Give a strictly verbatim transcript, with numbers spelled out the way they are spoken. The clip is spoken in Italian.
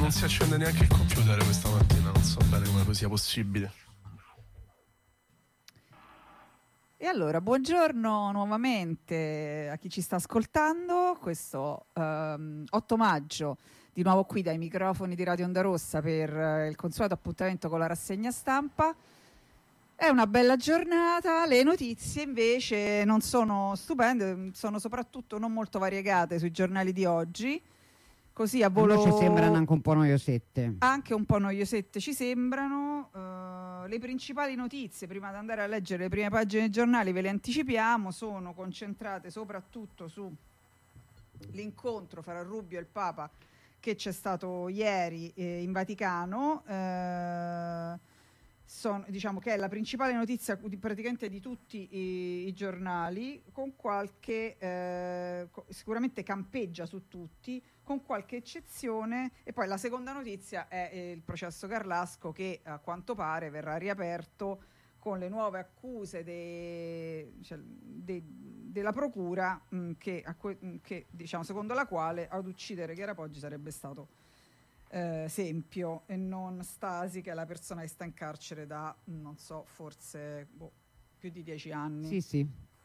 non si accende neanche il computer questa mattina, non so bene come sia possibile. E allora, buongiorno nuovamente a chi ci sta ascoltando, questo ehm, otto maggio, di nuovo qui dai microfoni di Radio Onda Rossa per eh, il consueto appuntamento con la rassegna stampa. È una bella giornata, le notizie invece non sono stupende, sono soprattutto non molto variegate sui giornali di oggi. Così a volo... A noi ci sembrano anche un po' noiosette. Anche un po' noiosette ci sembrano. Uh, le principali notizie, prima di andare a leggere le prime pagine dei giornali, ve le anticipiamo, sono concentrate soprattutto sull'incontro fra Rubio e il Papa che c'è stato ieri eh, in Vaticano. Uh, sono, diciamo che è la principale notizia di, praticamente di tutti i, i giornali, con qualche eh, sicuramente campeggia su tutti, con qualche eccezione. E poi la seconda notizia è il processo Carlasco, che a quanto pare verrà riaperto con le nuove accuse de, cioè, de, della procura mh, che, mh, che diciamo secondo la quale ad uccidere Chiara Poggi sarebbe stato eh, Sempio e non Stasi, che è la persona che sta in carcere da non so forse boh, più di dieci anni. Sì, sì.